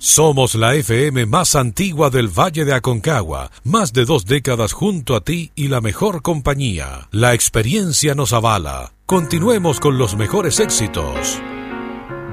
Somos la FM más antigua del Valle de Aconcagua, más de 2 décadas junto a ti y la mejor compañía. La experiencia nos avala. Continuemos con los mejores éxitos.